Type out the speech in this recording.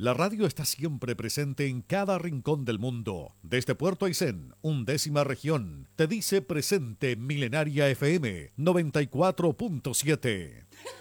La radio está siempre presente en cada rincón del mundo. Desde Puerto Aysén, 11ª región, te dice presente Milenaria FM 94.7.